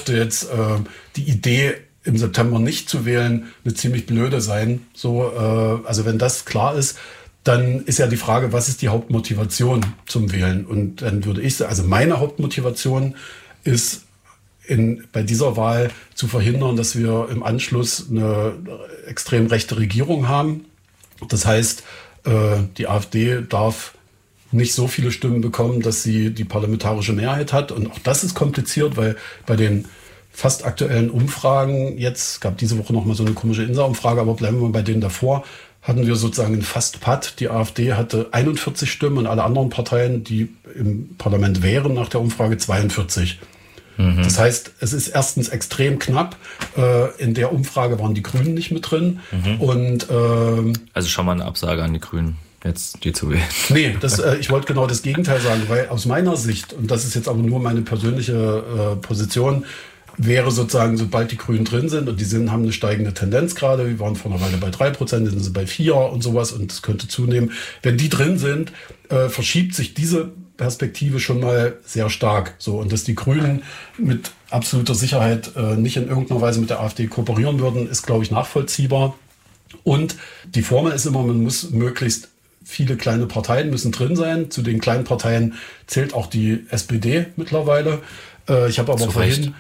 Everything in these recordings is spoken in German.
dürfte jetzt die Idee, im September nicht zu wählen, eine ziemlich blöde sein. Also wenn das klar ist, dann ist ja die Frage, was ist die Hauptmotivation zum Wählen? Und dann würde ich sagen, also meine Hauptmotivation ist, bei dieser Wahl zu verhindern, dass wir im Anschluss eine extrem rechte Regierung haben. Das heißt, die AfD darf nicht so viele Stimmen bekommen, dass sie die parlamentarische Mehrheit hat. Und auch das ist kompliziert, weil bei den fast aktuellen Umfragen, jetzt gab diese Woche noch mal so eine komische INSA-Umfrage, aber bleiben wir bei denen davor, hatten wir sozusagen einen Fast-Patt. Die AfD hatte 41 Stimmen und alle anderen Parteien, die im Parlament wären, nach der Umfrage 42. Das heißt, es ist erstens extrem knapp. In der Umfrage waren die Grünen nicht mit drin. Und also schon mal eine Absage an die Grünen, jetzt die zu wählen. Nee, ich wollte genau das Gegenteil sagen, weil aus meiner Sicht, und das ist jetzt aber nur meine persönliche Position, wäre sozusagen, sobald die Grünen drin sind, und die haben eine steigende Tendenz gerade, wir waren vor einer Weile bei 3%, jetzt sind sie bei 4% und sowas, und das könnte zunehmen. Wenn die drin sind, verschiebt sich diese Perspektive schon mal sehr stark. So, und dass die Grünen mit absoluter Sicherheit nicht in irgendeiner Weise mit der AfD kooperieren würden, ist, glaube ich, nachvollziehbar. Und die Formel ist immer, man muss möglichst viele kleine Parteien müssen drin sein. Zu den kleinen Parteien zählt auch die SPD mittlerweile. Ich habe aber vorhin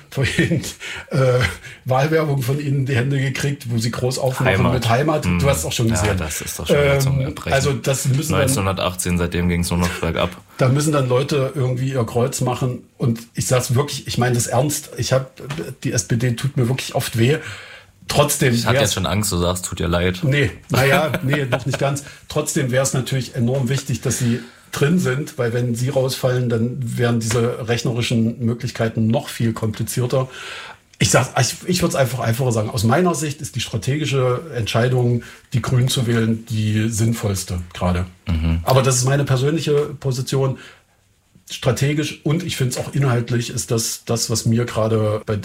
Wahlwerbung von Ihnen in die Hände gekriegt, wo Sie groß aufmachen mit Heimat. Du hast es auch schon gesehen. Ja, das ist doch schon zum Erbrechen. Also das müssen 1918, seitdem ging es nur noch bergab. Da müssen dann Leute irgendwie ihr Kreuz machen. Und ich sage es wirklich, ich meine das ernst. Die SPD tut mir wirklich oft weh. Trotzdem. Ich hatte jetzt schon Angst, du sagst, tut dir leid. Nee, noch nicht ganz. Trotzdem wäre es natürlich enorm wichtig, dass sie drin sind, weil wenn sie rausfallen, dann wären diese rechnerischen Möglichkeiten noch viel komplizierter. Ich würde es einfacher sagen. Aus meiner Sicht ist die strategische Entscheidung, die Grünen zu wählen, die sinnvollste gerade. Aber das ist meine persönliche Position. Strategisch und ich finde es auch inhaltlich ist das, was mir gerade bei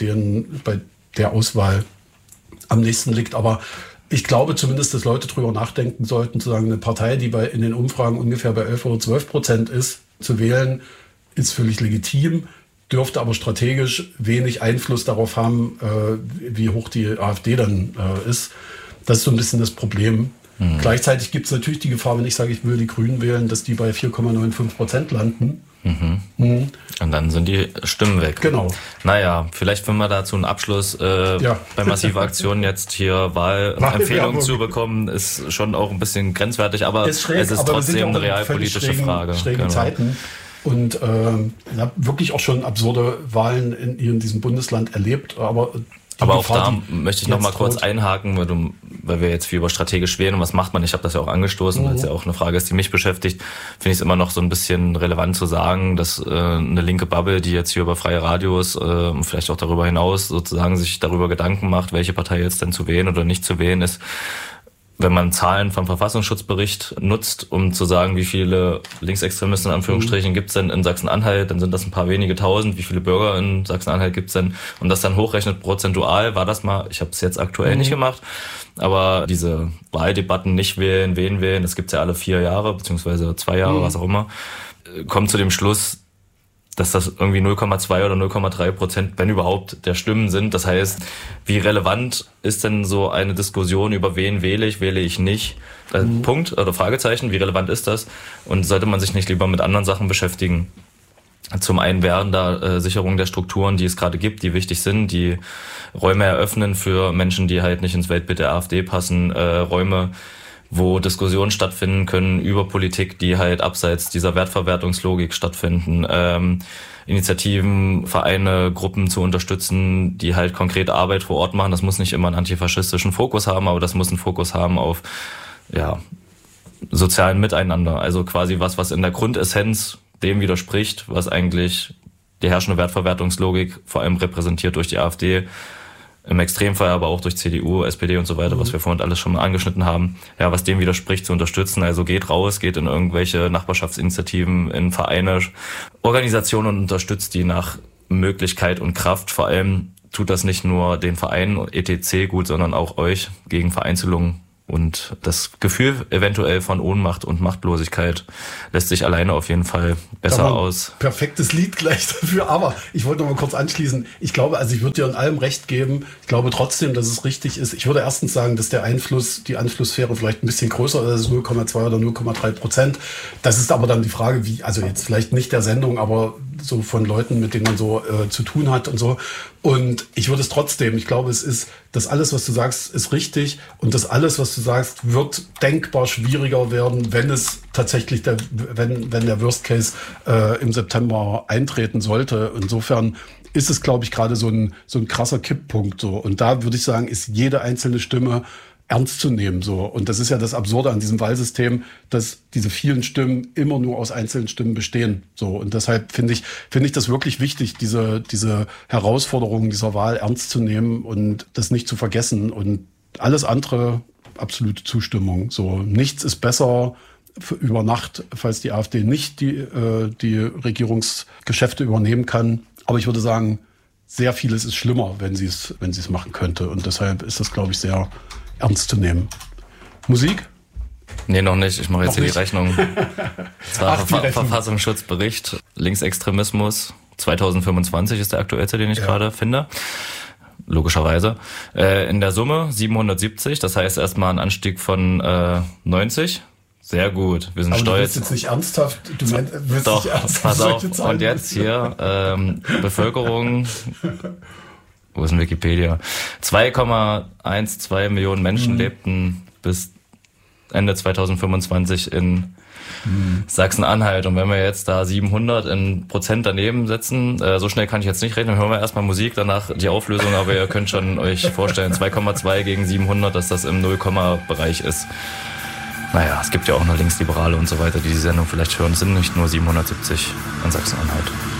der Auswahl am nächsten liegt. Aber ich glaube zumindest, dass Leute drüber nachdenken sollten, zu sagen, eine Partei, die in den Umfragen ungefähr bei 11 oder 12% ist, zu wählen, ist völlig legitim, dürfte aber strategisch wenig Einfluss darauf haben, wie hoch die AfD dann ist. Das ist so ein bisschen das Problem. Gleichzeitig gibt es natürlich die Gefahr, wenn ich sage, ich will die Grünen wählen, dass die bei 4,95% landen. Und dann sind die Stimmen weg. Genau. Naja, vielleicht wenn wir dazu einen Abschluss bei Massive Aktion jetzt hier Wahlempfehlungen zu bekommen, ist schon auch ein bisschen grenzwertig, aber es ist trotzdem eine realpolitische Frage. Schrägen Zeiten. Und ich habe wirklich auch schon absurde Wahlen in diesem Bundesland erlebt, aber auch da möchte ich noch mal kurz einhaken, weil wir jetzt viel über strategisch wählen und was macht man. Ich habe das ja auch angestoßen, weil es ja auch eine Frage ist, die mich beschäftigt. Finde ich es immer noch so ein bisschen relevant zu sagen, dass eine linke Bubble, die jetzt hier über freie Radios und vielleicht auch darüber hinaus sozusagen sich darüber Gedanken macht, welche Partei jetzt denn zu wählen oder nicht zu wählen ist. Wenn man Zahlen vom Verfassungsschutzbericht nutzt, um zu sagen, wie viele Linksextremisten in Anführungsstrichen gibt es denn in Sachsen-Anhalt, dann sind das ein paar wenige tausend. Wie viele Bürger in Sachsen-Anhalt gibt es denn? Und das dann hochrechnet prozentual, war das mal, ich habe es jetzt aktuell nicht gemacht, aber diese Wahldebatten nicht wählen, wen wählen, das gibt's ja alle 4 Jahre, beziehungsweise 2 Jahre, was auch immer, kommt zu dem Schluss, dass das irgendwie 0,2 oder 0,3%, wenn überhaupt, der Stimmen sind. Das heißt, wie relevant ist denn so eine Diskussion über wen wähle ich nicht? Punkt oder Fragezeichen, wie relevant ist das? Und sollte man sich nicht lieber mit anderen Sachen beschäftigen? Zum einen wären da Sicherung der Strukturen, die es gerade gibt, die wichtig sind, die Räume eröffnen für Menschen, die halt nicht ins Weltbild der AfD passen, Räume, wo Diskussionen stattfinden können über Politik, die halt abseits dieser Wertverwertungslogik stattfinden. Initiativen, Vereine, Gruppen zu unterstützen, die halt konkrete Arbeit vor Ort machen. Das muss nicht immer einen antifaschistischen Fokus haben, aber das muss einen Fokus haben auf sozialen Miteinander. Also quasi was in der Grundessenz dem widerspricht, was eigentlich die herrschende Wertverwertungslogik vor allem repräsentiert durch die AfD, im Extremfall aber auch durch CDU, SPD und so weiter, was wir vorhin alles schon mal angeschnitten haben, was dem widerspricht, zu unterstützen. Also geht raus, geht in irgendwelche Nachbarschaftsinitiativen, in Vereine, Organisationen und unterstützt die nach Möglichkeit und Kraft. Vor allem tut das nicht nur den Vereinen etc. gut, sondern auch euch gegen Vereinzelungen Und das Gefühl eventuell von Ohnmacht und Machtlosigkeit lässt sich alleine auf jeden Fall besser aus. Perfektes Lied gleich dafür. Aber ich wollte noch mal kurz anschließen. Ich glaube, also ich würde dir in allem recht geben. Ich glaube trotzdem, dass es richtig ist. Ich würde erstens sagen, dass die Einflusssphäre vielleicht ein bisschen größer ist, 0,2 oder 0,3%. Das ist aber dann die Frage, wie, also jetzt vielleicht nicht der Sendung, aber so von Leuten, mit denen man so zu tun hat und so. Und ich würde es trotzdem, ich glaube, es ist, das alles, was du sagst, ist richtig. Und das alles, was du sagst, wird denkbar schwieriger werden, wenn es tatsächlich wenn der Worst Case im September eintreten sollte. Insofern ist es, glaube ich, gerade so ein krasser Kipppunkt so. Und da würde ich sagen, ist jede einzelne Stimme ernst zu nehmen so. Und das ist ja das Absurde an diesem Wahlsystem, dass diese vielen Stimmen immer nur aus einzelnen Stimmen bestehen. So. Und deshalb finde ich das wirklich wichtig, diese Herausforderungen dieser Wahl ernst zu nehmen und das nicht zu vergessen. Und alles andere, absolute Zustimmung. So. Nichts ist besser über Nacht, falls die AfD nicht die Regierungsgeschäfte übernehmen kann. Aber ich würde sagen, sehr vieles ist schlimmer, wenn sie es machen könnte. Und deshalb ist das, glaube ich, sehr ernst zu nehmen. Musik? Nee, noch nicht. Ich mache jetzt hier die Rechnung. Verfassungsschutzbericht, Linksextremismus, 2025 ist der aktuellste, den ich gerade finde. Logischerweise. In der Summe 770, das heißt erstmal ein Anstieg von 90. Sehr gut, wir sind aber stolz. Du willst jetzt nicht ernsthaft, willst doch, nicht ernsthaft pass auf. Und jetzt hier, Bevölkerung, wo ist denn Wikipedia? 2,12 Millionen Menschen lebten bis Ende 2025 in Sachsen-Anhalt. Und wenn wir jetzt da 700 in Prozent daneben setzen, so schnell kann ich jetzt nicht rechnen, hören wir erstmal Musik, danach die Auflösung, aber ihr könnt schon euch vorstellen, 2,2 gegen 700, dass das im 0-Bereich ist. Naja, es gibt ja auch noch Linksliberale und so weiter, die Sendung vielleicht hören. Es sind nicht nur 770 in Sachsen-Anhalt.